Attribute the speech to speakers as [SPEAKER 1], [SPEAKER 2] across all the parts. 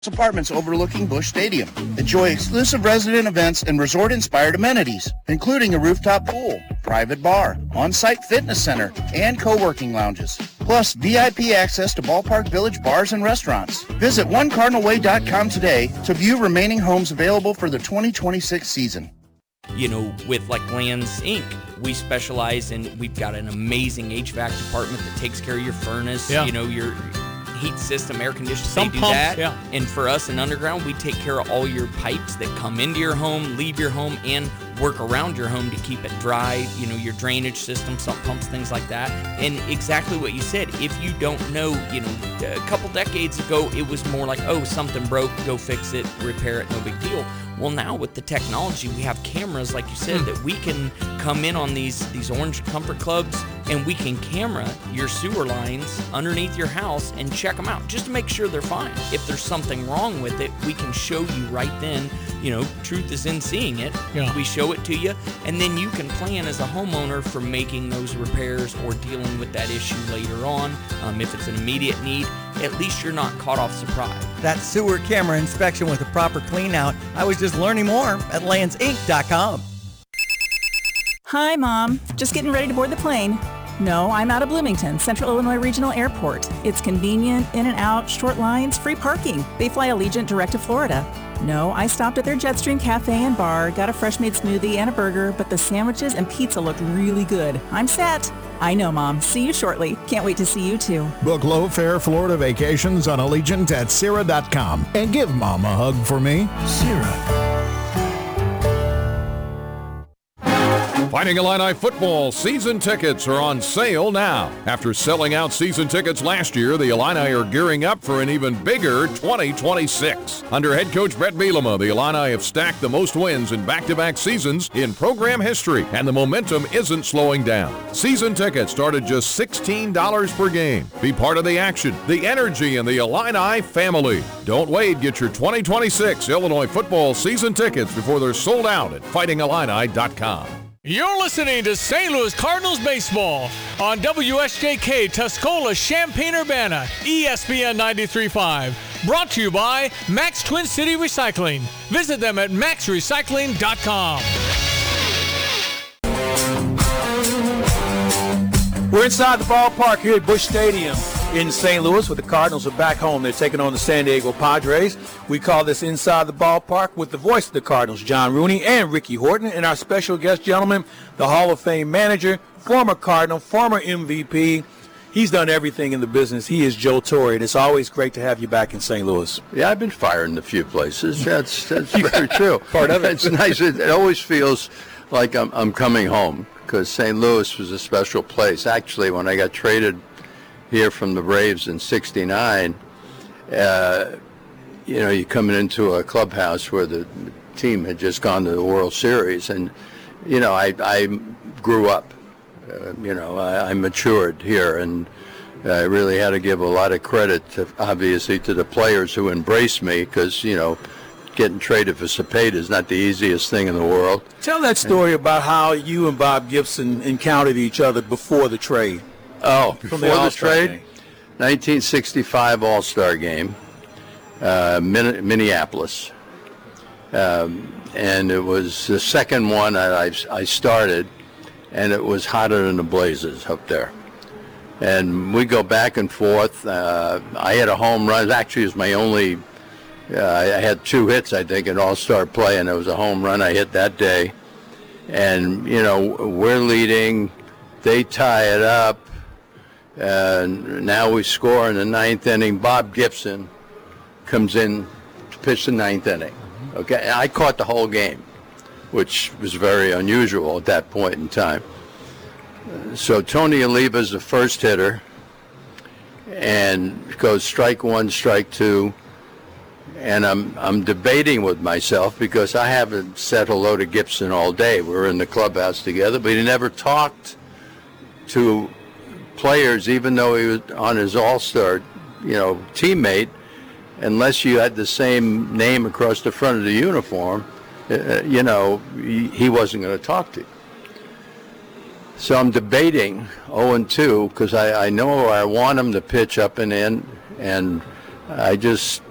[SPEAKER 1] Apartments overlooking Busch Stadium. Enjoy exclusive resident events and resort-inspired amenities, including a rooftop pool, private bar, on-site fitness center, and co-working lounges. Plus, VIP access to Ballpark Village bars and restaurants. Visit onecardinalway.com today to view remaining homes available for the 2026 season.
[SPEAKER 2] You know, with like Lands Inc., we specialize in, we've got an amazing HVAC department that takes care of your furnace, you know, your heat system, air conditioning, they do pumps, that. Yeah. And for us in Underground, we take care of all your pipes that come into your home, leave your home, and work around your home to keep it dry, you know, your drainage system, sump pumps, things like that. And exactly what you said, if you don't know, you know, a couple decades ago, it was more like, oh, something broke, go fix it, repair it, no big deal. Well, now with the technology, we have cameras, like you said, that we can come in on these Orange Comfort Clubs, and we can camera your sewer lines underneath your house and check them out just to make sure they're fine. If there's something wrong with it, we can show you right then. You know, truth is in seeing it. Yeah. We show it to you, and then you can plan as a homeowner for making those repairs or dealing with that issue later on. If it's an immediate need, at least you're not caught off surprise.
[SPEAKER 3] That sewer camera inspection with a proper clean out. I was just learning more at landsinc.com.
[SPEAKER 4] Hi, Mom. Just getting ready to board the plane. No, I'm out of Bloomington, Central Illinois Regional Airport. It's convenient, in and out, short lines, free parking. They fly Allegiant direct to Florida. No, I stopped at their Jetstream Cafe and Bar, got a fresh-made smoothie and a burger, but the sandwiches and pizza looked really good. I'm set. I know, Mom. See you shortly. Can't wait to see you, too.
[SPEAKER 5] Book low-fare Florida vacations on Allegiant at Sierra.com and give Mom a hug for me. Sierra.
[SPEAKER 6] Fighting Illini football season tickets are on sale now. After selling out season tickets last year, the Illini are gearing up for an even bigger 2026. Under head coach Brett Bielema, the Illini have stacked the most wins in back-to-back seasons in program history, and the momentum isn't slowing down. Season tickets start at just $16 per game. Be part of the action, the energy, and the Illini family. Don't wait. Get your 2026 Illinois football season tickets before they're sold out at fightingillini.com.
[SPEAKER 7] You're listening to St. Louis Cardinals baseball on WSJK Tuscola Champaign-Urbana, ESPN 93.5. Brought to you by Max Twin City Recycling. Visit them at maxrecycling.com.
[SPEAKER 8] We're inside the ballpark here at Busch Stadium in St. Louis, where the Cardinals are back home. They're taking on the San Diego Padres. We call this Inside the Ballpark with the voice of the Cardinals, John Rooney and Ricky Horton, and our special guest gentleman, the Hall of Fame manager, former Cardinal, former MVP. He's done everything in the business. He is Joe Torre, and it's always great to have you back in St. Louis.
[SPEAKER 9] Yeah, I've been fired in a few places. That's very true. Part of it. It's nice. It always feels like I'm coming home, because St. Louis was a special place. Actually, when I got traded here from the Braves in '69, you know, you're coming into a clubhouse where the team had just gone to the World Series, and you know, I grew up. You know, I matured here, and I really had to give a lot of credit, obviously, to the players who embraced me, because you know, getting traded for Cepeda is not the easiest thing in the world.
[SPEAKER 8] Tell that story about how you and Bob Gibson encountered each other before the trade.
[SPEAKER 9] Oh, before the trade? 1965 All-Star game, Minneapolis. And it was the second one I started, and it was hotter than the blazes up there. And we go back and forth. I had a home run. Actually, it was my only, I had 2 hits, I think, in All-Star play, and it was a home run I hit that day. And, you know, we're leading. They tie it up. And now we score in the 9th inning. Bob Gibson comes in to pitch the 9th inning. Okay, and I caught the whole game, which was very unusual at that point in time. So Tony Oliva's the first hitter, and goes strike 1, strike 2, and I'm debating with myself, because I haven't said hello to Gibson all day. We were in the clubhouse together, but he never talked to players, even though he was on his all-star, you know, teammate, unless you had the same name across the front of the uniform, you know, he wasn't going to talk to you. So I'm debating 0-2, because I know I want him to pitch up and in, and I just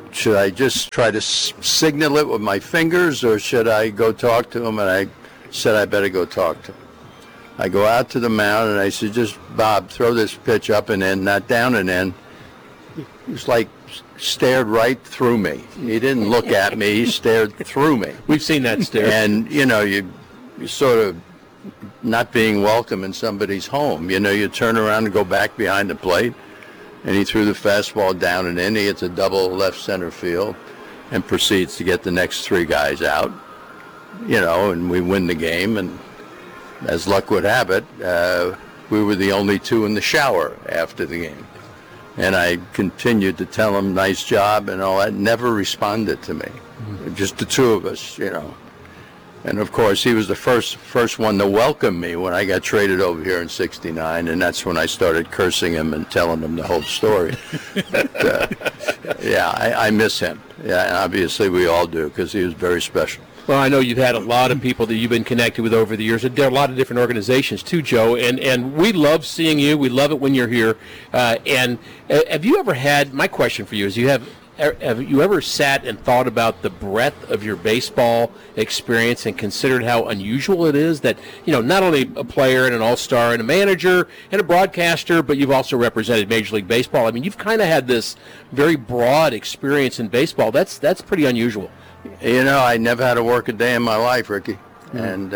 [SPEAKER 9] should I just try to signal it with my fingers, or should I go talk to him? And I said I better go talk to him. I go out to the mound, and I said, just, Bob, throw this pitch up and in, not down and in. He was like, stared right through me. He didn't look at me. He stared through me.
[SPEAKER 10] We've seen that stare.
[SPEAKER 9] And, you know, you sort of not being welcome in somebody's home. You know, you turn around and go back behind the plate, and he threw the fastball down and in. He hits a double left center field and proceeds to get the next three guys out, you know, and we win the game. And as luck would have it, we were the only two in the shower after the game. And I continued to tell him, nice job and all that. Never responded to me. Just the two of us, you know. And, of course, he was the first one to welcome me when I got traded over here in '69, and that's when I started cursing him and telling him the whole story. But, yeah, I miss him. Yeah, and obviously we all do, because he was very special.
[SPEAKER 10] Well, I know you've had a lot of people that you've been connected with over the years. There are a lot of different organizations too, Joe, and we love seeing you. We love it when you're here. And have you ever had, my question for you is, have you ever sat and thought about the breadth of your baseball experience and considered how unusual it is that, you know, not only a player and an all-star and a manager and a broadcaster, but you've also represented Major League Baseball? I mean, you've kind of had this very broad experience in baseball. That's pretty unusual.
[SPEAKER 9] You know, I never had to work a day in my life, Ricky. And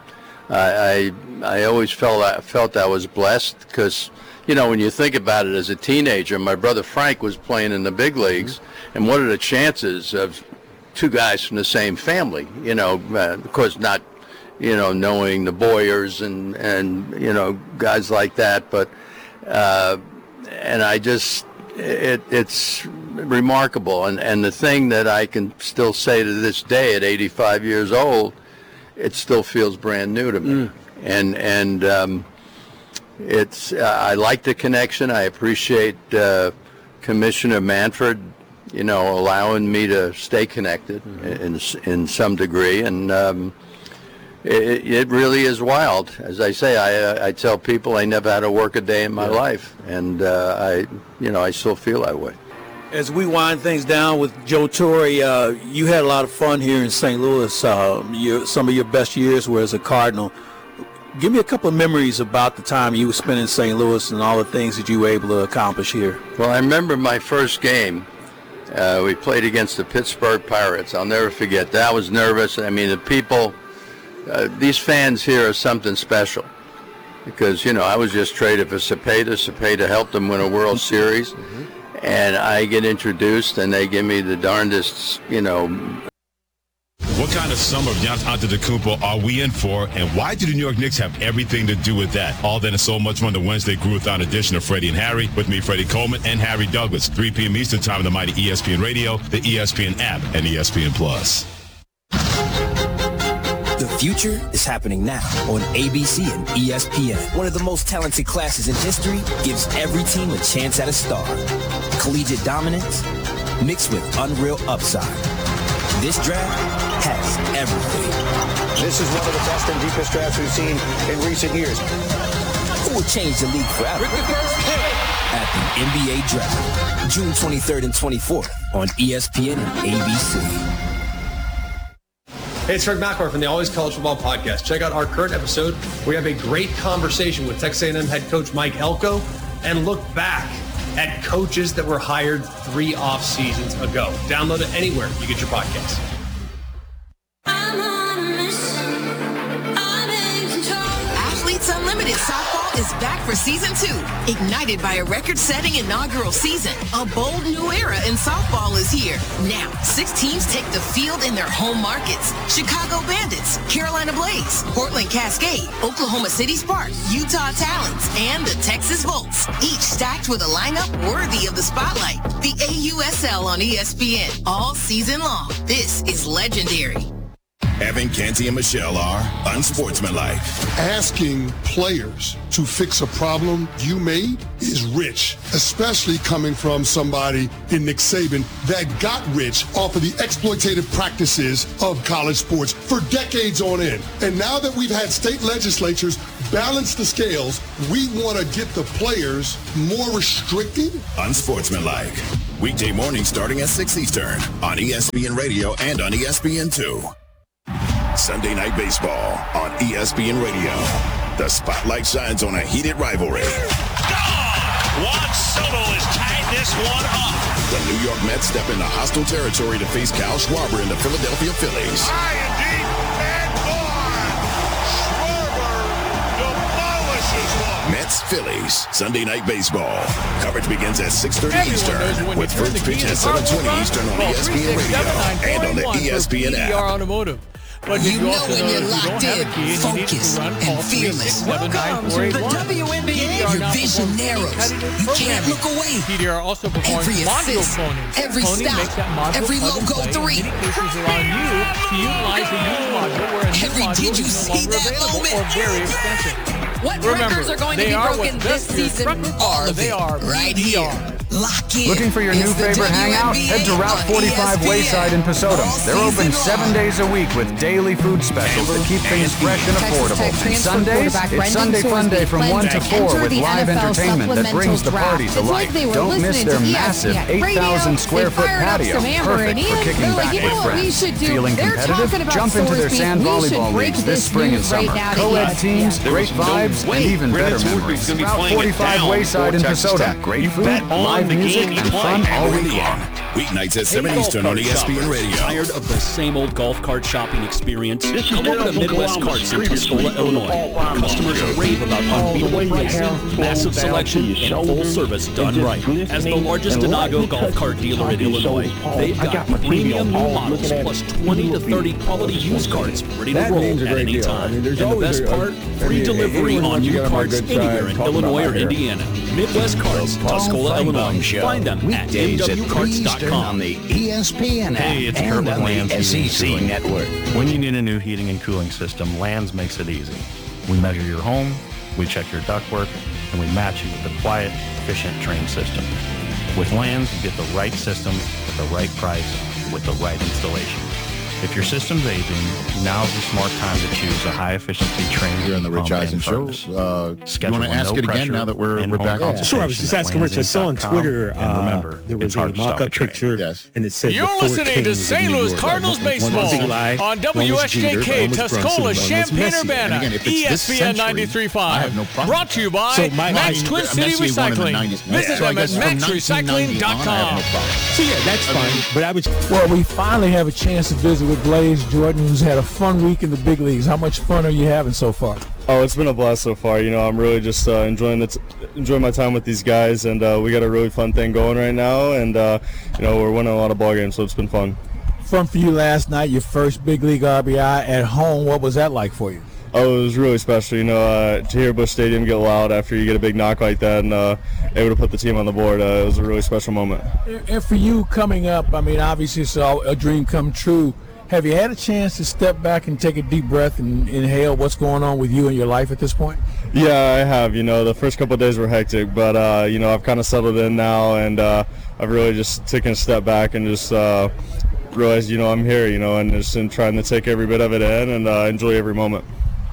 [SPEAKER 9] I always felt I was blessed because, you know, when you think about it, as a teenager, my brother Frank was playing in the big leagues, and what are the chances of two guys from the same family? You know, of course, not, you know, knowing the Boyers and you know, guys like that, but and I just, it's remarkable, and the thing that I can still say to this day at 85 years old, it still feels brand new to me. And it's I like the connection. I appreciate Commissioner Manfred, you know, allowing me to stay connected in some degree, and it really is wild. As I say, I tell people I never had to work a day in my life, and I still feel that way.
[SPEAKER 8] As we wind things down with Joe Torre, you had a lot of fun here in St. Louis. Some of your best years were as a Cardinal. Give me a couple of memories about the time you were spending in St. Louis and all the things that you were able to accomplish here.
[SPEAKER 9] Well, I remember my first game. We played against the Pittsburgh Pirates. I'll never forget. That was nervous. I mean, the people, these fans here are something special. Because, you know, I was just traded for Cepeda. Cepeda helped them win a World Series. And I get introduced, and they give me the darndest, you know.
[SPEAKER 11] What kind of summer of Giannis Antetokounmpo are we in for, and why do the New York Knicks have everything to do with that? All that and so much on the Wednesday Groove-Thon edition of Freddie and Harry. With me, Freddie Coleman and Harry Douglas. 3 p.m. Eastern Time on the mighty ESPN Radio, the ESPN app, and ESPN Plus.
[SPEAKER 12] The future is happening now on ABC and ESPN. One of the most talented classes in history gives every team a chance at a star. Collegiate dominance mixed with unreal upside. This draft has everything.
[SPEAKER 13] This is one of the best and deepest drafts we've seen in recent years.
[SPEAKER 12] It will change the league forever. At the NBA Draft, June 23rd and 24th on ESPN and ABC.
[SPEAKER 14] Hey, it's Rick McElroy from the Always College Football Podcast. Check out our current episode. We have a great conversation with Texas A&M head coach Mike Elko and look back at coaches that were hired 3 off seasons ago. Download it anywhere you get your podcasts.
[SPEAKER 15] Athletes Unlimited Softball is back for season 2. Ignited by a record-setting inaugural season, a bold new era in softball is here. Now, 6 teams take the field in their home markets. Chicago Bandits, Carolina Blaze, Portland Cascade, Oklahoma City Sparks, Utah Talons, and the Texas Volts. Each stacked with a lineup worthy of the spotlight. The AUSL on ESPN all season long. This is legendary.
[SPEAKER 16] Evan, Canty, and Michelle are unsportsmanlike.
[SPEAKER 17] Asking players to fix a problem you made is rich, especially coming from somebody in Nick Saban that got rich off of the exploitative practices of college sports for decades on end. And now that we've had state legislatures balance the scales, we want to get the players more restricted.
[SPEAKER 16] Unsportsmanlike. Weekday morning starting at 6 Eastern on ESPN Radio and on ESPN2. Sunday Night Baseball on ESPN Radio. The spotlight shines on a heated rivalry.
[SPEAKER 18] Juan Soto has tied this one up.
[SPEAKER 16] The New York Mets step into hostile territory to face Kyle Schwarber and the Philadelphia Phillies.
[SPEAKER 18] High and deep and gone. Schwarber demolishes one.
[SPEAKER 16] Mets Phillies Sunday Night Baseball. Coverage begins at 6:30 Eastern with first pitch at 7:20 Eastern on ESPN Radio and on the ESPN app.
[SPEAKER 7] Automotive. But
[SPEAKER 15] you know when you're locked in, focused, and fearless. Welcome to the WNBA. Your vision narrows. You can't look away.
[SPEAKER 7] PDR also performs
[SPEAKER 15] every assist, every stop, every logo 3. Every did you see that moment?
[SPEAKER 7] Or very expensive.
[SPEAKER 19] What records are going to be broken this season?
[SPEAKER 15] All of it, right here. Lock in.
[SPEAKER 20] Looking for your new favorite hangout? Head to Route 45 Wayside in Pasota. They're open 7 days a week with daily food specials that keep things fresh and affordable. And Sundays, it's Sunday Fun Day from 1 to 4 with live entertainment that brings the party to life. Don't miss their massive 8,000 square foot patio. Perfect for kicking back with friends. Feeling competitive? Jump into their sand volleyball leagues this spring and summer. Co-ed teams, great vibes, and even better memories. Route 45 Wayside in Pasota. Great food, live music, and fun all week long.
[SPEAKER 16] Weeknights at 7 Eastern on ESPN Radio.
[SPEAKER 21] Tired of the same old golf cart shopping experience? Come over to Midwest Carts in Tuscola, Illinois. Customers rave about unbeatable pricing, massive selection, and full service done right. As the largest Denago golf cart dealer in Illinois, they've got premium new models plus 20 to 30 quality used carts ready to roll at any time. And the best part, free delivery on new carts anywhere in Illinois or Indiana. Midwest Carts, Tuscola, Illinois. Find them at mwcarts.com.
[SPEAKER 5] On the ESPN app.
[SPEAKER 22] Hey, it's Kurt with Lands
[SPEAKER 5] SEC
[SPEAKER 22] Network. When you need a new heating and cooling system, Lands makes it easy. We measure your home, we check your ductwork, and we match you with a quiet, efficient trained system. With Lands, you get the right system at the right price with the right installation. If your system's aging, now's the smart time to choose a high-efficiency trained
[SPEAKER 23] here on the Rich Eisen Show. You want to ask it again now that we're back on?
[SPEAKER 24] Sure, I was just asking Rich. I saw on Twitter there was a mock-up picture, and it said
[SPEAKER 7] you're listening to St. Louis Cardinals baseball on WSJK Tuscola, Champaign-Urbana, ESPN 93.5. Brought to you by Max Twin City Recycling. Visit them at maxrecycling.com.
[SPEAKER 24] So yeah, that's fine. But I was we finally have a chance to visit with Blaze Jordan, who's had a fun week in the big leagues. How much fun are you having so far?
[SPEAKER 25] Oh, it's been a blast so far. I'm really just enjoying my time with these guys, and we got a really fun thing going right now, and we're winning a lot of ball games, so it's been fun.
[SPEAKER 24] Fun for you last night, your first big league RBI at home. What was that like for you?
[SPEAKER 25] Oh, it was really special, to hear Busch Stadium get loud after you get a big knock like that and able to put the team on the board. It was a really special moment.
[SPEAKER 24] And for you coming up, obviously it's a dream come true. Have you had a chance to step back and take a deep breath and inhale what's going on with you in your life at this point?
[SPEAKER 25] Yeah, I have. The first couple of days were hectic, but, I've kind of settled in now, and I've really just taken a step back and just realized, I'm here, and just trying to take every bit of it in and enjoy every moment.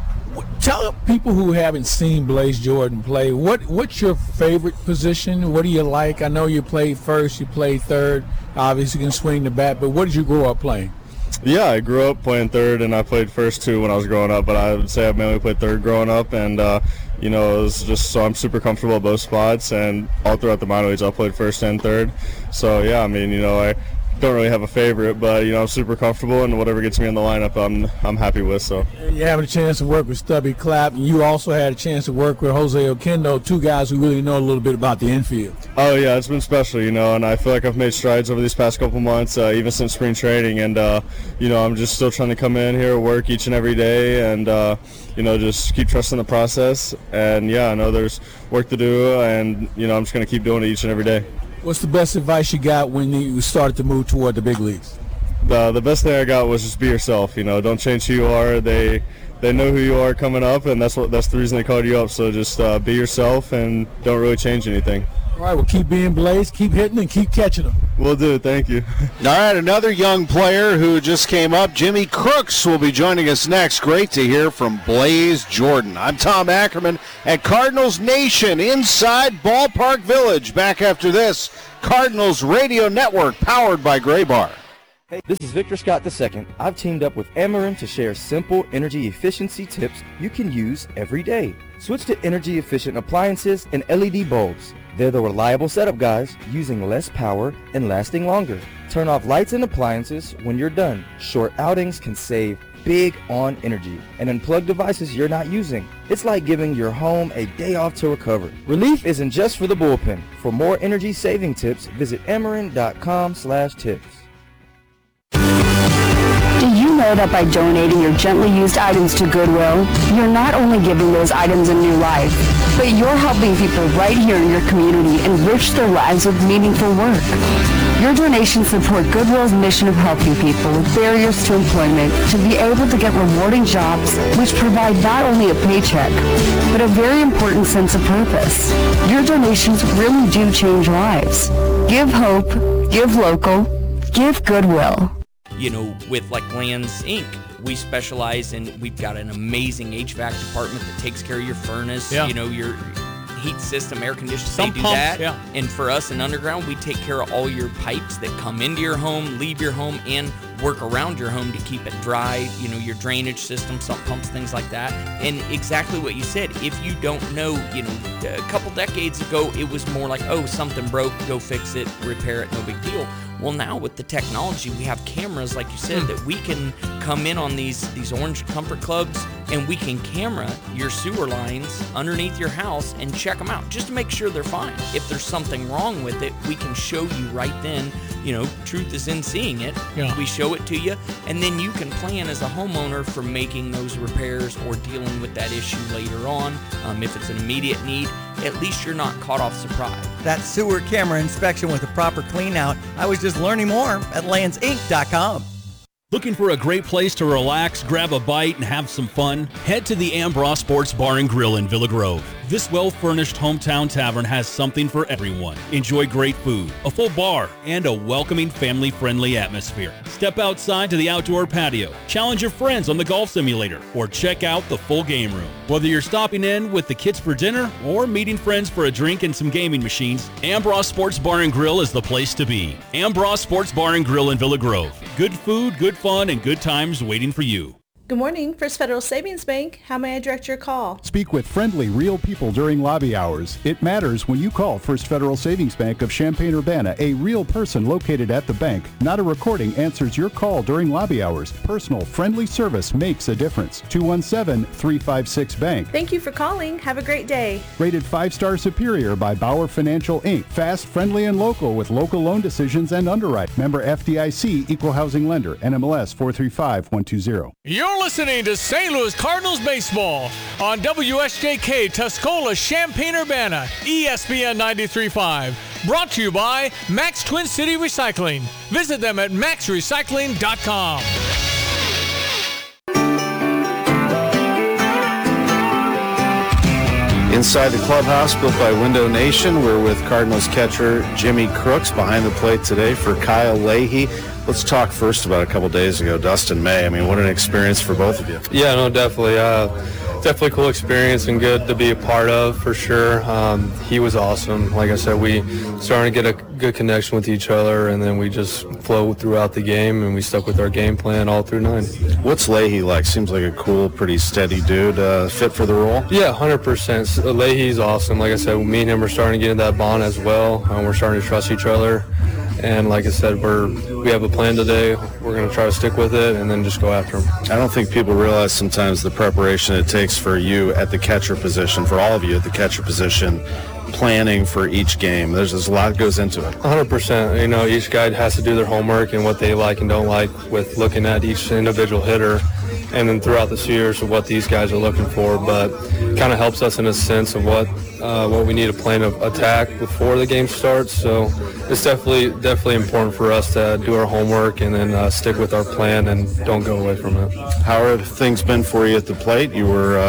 [SPEAKER 24] Tell people who haven't seen Blaze Jordan play, what's your favorite position? What do you like? I know you played first, you played third. Obviously you can swing the bat, but what did you grow up playing?
[SPEAKER 25] Yeah, I grew up playing third, and I played first too when I was growing up, but I would say I mainly played third growing up, and it was just so I'm super comfortable at both spots, and all throughout the minor leagues I played first and third. So yeah, I don't really have a favorite, but I'm super comfortable, and whatever gets me in the lineup, I'm happy with. So
[SPEAKER 24] you having a chance to work with Stubby Clapp, and you also had a chance to work with Jose Oquendo, two guys who really know a little bit about the infield.
[SPEAKER 25] Oh yeah, it's been special, and I feel like I've made strides over these past couple months, even since spring training, and I'm just still trying to come in here, work each and every day, and just keep trusting the process. And yeah, I know there's work to do, and I'm just going to keep doing it each and every day.
[SPEAKER 24] What's the best advice you got when you started to move toward the big leagues?
[SPEAKER 25] The best thing I got was just be yourself. Don't change who you are. They know who you are coming up, and that's the reason they called you up. So just be yourself and don't really change anything.
[SPEAKER 24] All right, well, keep being Blaze, keep hitting, and keep catching them.
[SPEAKER 25] Will do. Thank you.
[SPEAKER 1] All right, another young player who just came up, Jimmy Crooks, will be joining us next. Great to hear from Blaze Jordan. I'm Tom Ackerman at Cardinals Nation inside Ballpark Village. Back after this, Cardinals Radio Network powered by Gray Bar.
[SPEAKER 2] Hey, this is Victor Scott II. I've teamed up with Ameren to share simple energy efficiency tips you can use every day. Switch to energy efficient appliances and LED bulbs. They're the reliable setup guys, using less power and lasting longer. Turn off lights and appliances when you're done. Short outings can save big on energy and unplug devices you're not using. It's like giving your home a day off to recover. Relief isn't just for the bullpen. For more energy saving tips, visit Ameren.com/tips.
[SPEAKER 3] Do you know that by donating your gently used items to Goodwill, you're not only giving those items a new life, but you're helping people right here in your community enrich their lives with meaningful work. Your donations support Goodwill's mission of helping people with barriers to employment to be able to get rewarding jobs which provide not only a paycheck, but a very important sense of purpose. Your donations really do change lives. Give hope, give local, give Goodwill.
[SPEAKER 4] You know, with like Lands Inc., we specialize in, we've got an amazing HVAC department that takes care of your furnace, you know, your heat system, air conditioning, they do that. Yeah. And for us in Underground, we take care of all your pipes that come into your home, leave your home, and work around your home to keep it dry, you know, your drainage system, sump pumps, things like that. And exactly what you said, if you don't know, you know, a couple decades ago, it was more like, oh, something broke, go fix it, repair it, no big deal. Well, now with the technology, we have cameras, like you said, that we can come in on these Orange Comfort Clubs, and we can camera your sewer lines underneath your house and check them out just to make sure they're fine. If there's something wrong with it, we can show you right then. You know, truth is in seeing it. Yeah. We show it to you, and then you can plan as a homeowner for making those repairs or dealing with that issue later on. If it's an immediate need, at least you're not caught off surprise.
[SPEAKER 6] That sewer camera inspection with a proper clean out. I was just learning more at landsinc.com.
[SPEAKER 21] Looking for a great place to relax, grab a bite, and have some fun? Head to the Ambroise Sports Bar and Grill in Villa Grove. This well-furnished hometown tavern has something for everyone. Enjoy great food, a full bar, and a welcoming, family-friendly atmosphere. Step outside to the outdoor patio, challenge your friends on the golf simulator, or check out the full game room. Whether you're stopping in with the kids for dinner or meeting friends for a drink and some gaming machines, Ambroise Sports Bar and Grill is the place to be. Ambroise Sports Bar and Grill in Villa Grove. Good food, good fun, and good times waiting for you.
[SPEAKER 26] Good morning, First Federal Savings Bank. How may I direct your call?
[SPEAKER 5] Speak with friendly, real people during lobby hours. It matters when you call First Federal Savings Bank of Champaign-Urbana. A real person located at the bank. Not a recording answers your call during lobby hours. Personal, friendly service makes a difference. 217-356-BANK.
[SPEAKER 26] Thank you for calling. Have a great day.
[SPEAKER 5] Rated 5-star superior by Bauer Financial, Inc. Fast, friendly, and local with local loan decisions and underwrite. Member FDIC, Equal Housing Lender. NMLS 435120.
[SPEAKER 7] You're listening to St. Louis Cardinals baseball on WSJK Tuscola Champaign-Urbana, ESPN 93.5. Brought to you by Max Twin City Recycling. Visit them at maxrecycling.com.
[SPEAKER 1] Inside the clubhouse built by Window Nation, we're with Cardinals catcher Jimmy Crooks. Behind the plate today for Kyle Leahy. Let's talk first about a couple days ago, Dustin May. I mean, what an experience for both of you.
[SPEAKER 25] Yeah, no, definitely. Definitely cool experience and good to be a part of, for sure. He was awesome. Like I said, we started to get a good connection with each other, and then we just flowed throughout the game, and we stuck with our game plan all through 9.
[SPEAKER 1] What's Leahy like? Seems like a cool, pretty steady dude, fit for the role?
[SPEAKER 25] Yeah, 100%. Leahy's awesome. Like I said, me and him are starting to get into that bond as well. We're starting to trust each other. And like I said, we have a plan today. We're going to try to stick with it and then just go after them.
[SPEAKER 1] I don't think people realize sometimes the preparation it takes for you at the catcher position, for all of you at the catcher position, planning for each game. There's a lot that goes into it.
[SPEAKER 25] 100%. You know, each guy has to do their homework and what they like and don't like with looking at each individual hitter. And then throughout the series of what these guys are looking for, but kind of helps us in a sense of what we need to plan of attack before the game starts. So it's definitely important for us to do our homework and then stick with our plan and don't go away from it.
[SPEAKER 1] How have things been for you at the plate? You were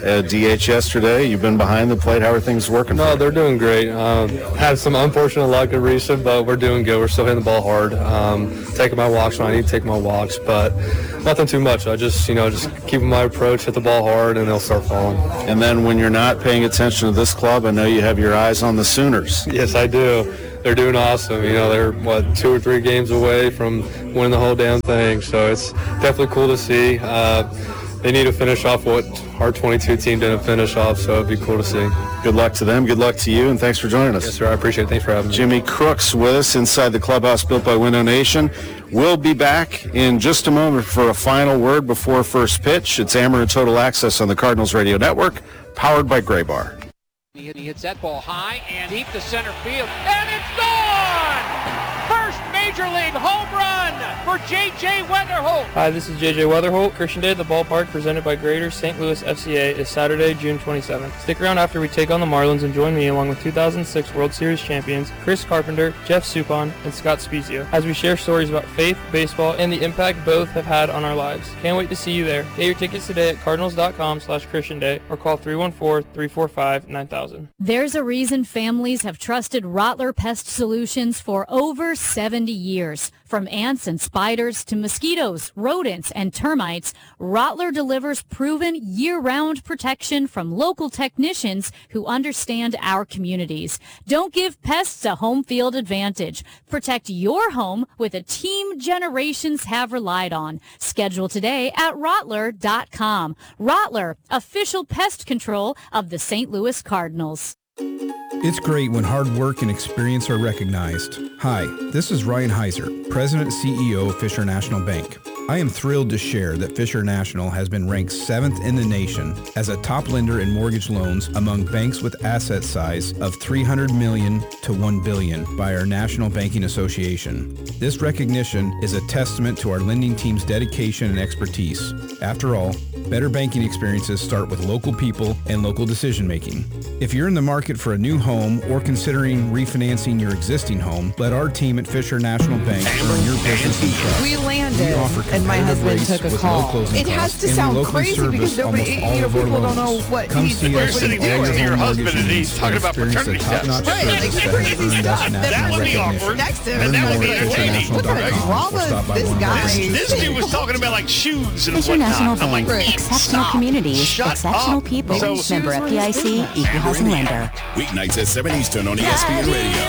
[SPEAKER 23] DH yesterday. You've been behind the plate. How are things working?
[SPEAKER 8] No, they're doing great. Had some unfortunate luck in recent, but we're doing good. We're still hitting the ball hard. Taking my walks when I need to take my walks, but nothing too much. I just keep my approach, hit the ball hard, and they'll start falling.
[SPEAKER 23] And then when you're not paying attention to this club, I know you have your eyes on the Sooners.
[SPEAKER 8] Yes, I do. They're doing awesome. They're 2 or 3 games away from winning the whole damn thing. So it's definitely cool to see. They need to finish off what our 22 team didn't finish off, so it'd be cool to see.
[SPEAKER 23] Good luck to them. Good luck to you, and thanks for joining us.
[SPEAKER 8] Yes, sir. I appreciate it. Thanks for having me.
[SPEAKER 23] Jimmy Crooks with us inside the clubhouse built by Window Nation. We'll be back in just a moment for a final word before first pitch. It's Ameren Total Access on the Cardinals Radio Network, powered by Gray Bar.
[SPEAKER 9] He hits that ball high and deep to center field, and it's gone! First Major League home run for J.J. Weatherholt.
[SPEAKER 10] Hi, this is J.J. Weatherholt. Christian Day at the ballpark presented by Grader St. Louis FCA is Saturday, June 27th. Stick around after we take on the Marlins and join me along with 2006 World Series champions Chris Carpenter, Jeff Suppan, and Scott Spezio as we share stories about faith, baseball, and the impact both have had on our lives. Can't wait to see you there. Get your tickets today at cardinals.com/Christian Day or call 314-345-9000.
[SPEAKER 11] There's a reason families have trusted Rottler Pest Solutions for over 70 years. From ants and spiders to mosquitoes, rodents, and termites, Rottler delivers proven year-round protection from local technicians who understand our communities. Don't give pests a home field advantage. Protect your home with a team generations have relied on. Schedule today at Rottler.com. Rottler, official pest control of the St. Louis Cardinals.
[SPEAKER 12] It's great when hard work and experience are recognized. Hi, this is Ryan Heiser, President and CEO of Fisher National Bank. I am thrilled to share that Fisher National has been ranked 7th in the nation as a top lender in mortgage loans among banks with asset size of $300 million to $1 billion by our National Banking Association. This recognition is a testament to our lending team's dedication and expertise. After all, better banking experiences start with local people and local decision making. If you're in the market for a new home or considering refinancing your existing home, let our team at Fisher National Bank earn your business and trust.
[SPEAKER 13] We landed, and my husband took a call. It has to sound crazy because nobody, people don't know what he's doing.
[SPEAKER 18] We're sitting next to your husband and he's talking about paternity tests.
[SPEAKER 13] Right, like crazy stuff.
[SPEAKER 18] That would be awkward.
[SPEAKER 13] Next to him,
[SPEAKER 18] and that would be entertaining.
[SPEAKER 13] What kind of drama this guy?
[SPEAKER 18] This dude was talking about like shoes and
[SPEAKER 27] Fisher National
[SPEAKER 18] whatnot.
[SPEAKER 27] Bank, exceptional communities, exceptional people. Member FDIC, equal housing lender.
[SPEAKER 16] Weeknights at 7 Eastern on ESPN Radio.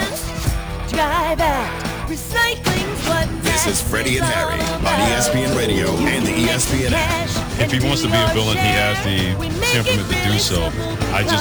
[SPEAKER 27] Drive out. Recycling's what
[SPEAKER 16] This is Freddie and Harry on ESPN Radio and the ESPN app.
[SPEAKER 28] If he wants to be a villain, he has the temperament to do so. I just